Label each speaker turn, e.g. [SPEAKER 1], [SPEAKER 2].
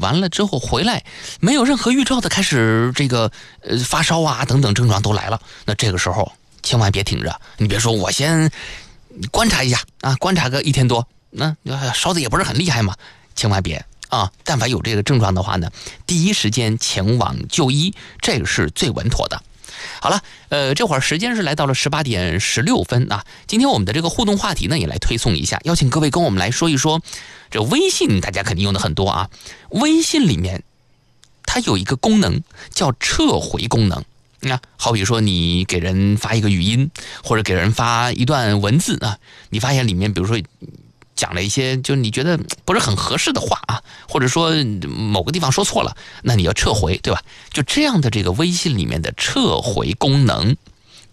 [SPEAKER 1] 完了之后回来，没有任何预兆的开始这个发烧啊等等症状都来了，那这个时候千万别挺着，你别说我先观察一下啊，观察个1天多，那烧的也不是很厉害嘛，千万别啊！但凡有这个症状的话呢，第一时间前往就医，这个是最稳妥的。好了，这会儿时间是来到了18点16分啊。今天我们的这个互动话题呢，也来推送一下，邀请各位跟我们来说一说，这微信大家肯定用的很多啊。微信里面它有一个功能叫撤回功能。好比说你给人发一个语音，或者给人发一段文字啊，你发现里面比如说讲了一些就你觉得不是很合适的话啊，或者说某个地方说错了，那你要撤回，对吧？就这样的这个微信里面的撤回功能，